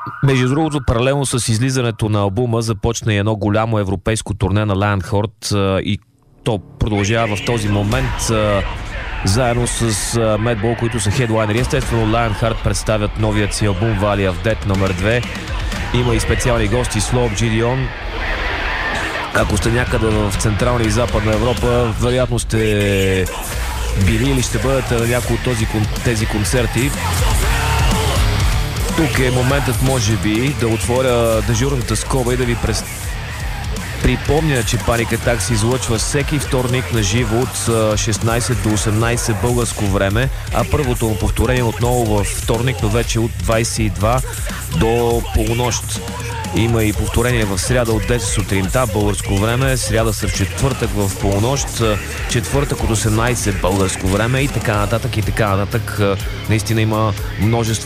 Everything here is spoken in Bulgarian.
Между другото, паралелно с излизането на албума започна и едно голямо европейско турне на Lionheart и то продължава в този момент заедно с Madball, които са хедлайнери. Естествено, Lionheart представят новият си албум Valley of Death номер 2. Има и специални гости Slope Gideon. Ако сте някъде в Централна и Западна Европа, вероятно сте били или ще бъдете на някои от тези концерти. Тук е моментът, може би, да отворя дежурната скоба и да ви припомня, че Panic Attack се излъчва всеки вторник на живо от 16 до 18 българско време, а първото му повторение отново във вторник, но вече от 22 до полунощ. Има и повторение в сряда от 10 сутринта българско време, сряда с четвъртък в полунощ, четвъртък от 18 българско време и така нататък и така нататък. Наистина има множество